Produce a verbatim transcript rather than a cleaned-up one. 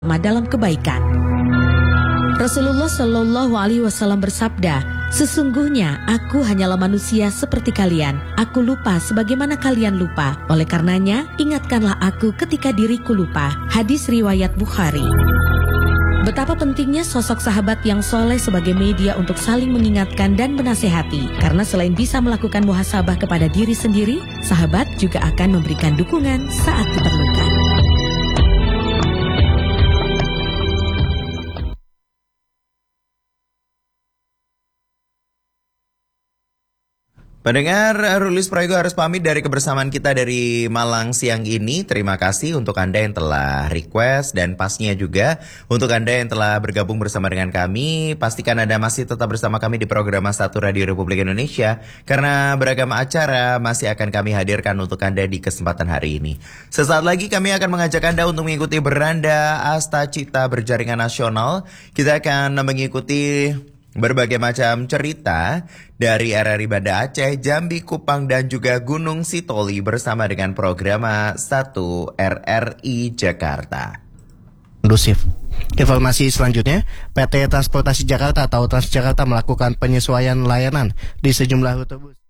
dalam kebaikan. Rasulullah Shallallahu Alaihi Wasallam bersabda, sesungguhnya aku hanyalah manusia seperti kalian. Aku lupa sebagaimana kalian lupa. Oleh karenanya, ingatkanlah aku ketika diriku lupa. Hadis riwayat Bukhari. Betapa pentingnya sosok sahabat yang soleh sebagai media untuk saling mengingatkan dan menasehati. Karena selain bisa melakukan muhasabah kepada diri sendiri, sahabat juga akan memberikan dukungan saat diperlukan. Pendengar, Rulis Prayogo harus pamit dari kebersamaan kita dari Malang siang ini. Terima kasih untuk Anda yang telah request dan pastinya juga untuk Anda yang telah bergabung bersama dengan kami. Pastikan Anda masih tetap bersama kami di program satu Radio Republik Indonesia karena beragam acara masih akan kami hadirkan untuk Anda di kesempatan hari ini. Sesaat lagi kami akan mengajak Anda untuk mengikuti Beranda Asta Cita Berjaringan Nasional. Kita akan mengikuti berbagai macam cerita dari R R I Banda Aceh, Jambi, Kupang, dan juga Gunung Sitoli bersama dengan program satu R R I Jakarta. Kondusif. Informasi selanjutnya, P T Transportasi Jakarta atau Transjakarta melakukan penyesuaian layanan di sejumlah rute bus.